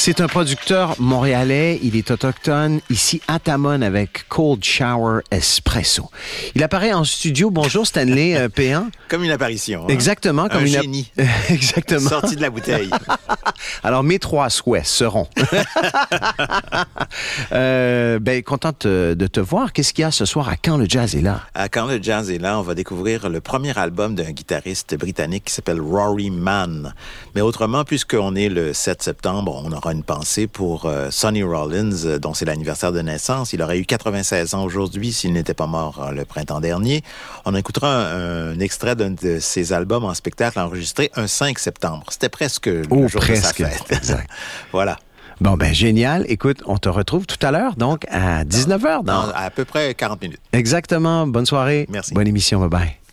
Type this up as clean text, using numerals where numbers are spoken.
C'est un producteur montréalais. Il est autochtone, ici à Tamon avec Cold Shower Espresso. Il apparaît en studio. Bonjour Stanley Péan. Comme une apparition. Hein? Exactement. Comme un une génie. Exactement. Sorti de la bouteille. Alors, mes 3 souhaits seront... contente de te voir. Qu'est-ce qu'il y a ce soir à Quand le Jazz est là? À Quand le Jazz est là, on va découvrir le premier album d'un guitariste britannique qui s'appelle Rory Mann. Mais autrement, puisqu'on est le 7 septembre, on aura une pensée pour Sonny Rollins, dont c'est l'anniversaire de naissance. Il aurait eu 96 ans aujourd'hui s'il n'était pas mort le printemps dernier. On écoutera un extrait d'un de ses albums en spectacle enregistré un 5 septembre. C'était presque le jour de sa fête. Exact. Voilà. Bon, génial. Écoute, on te retrouve tout à l'heure, donc à 19h. Dans à peu près 40 minutes. Exactement. Bonne soirée. Merci. Bonne émission. Bye-bye.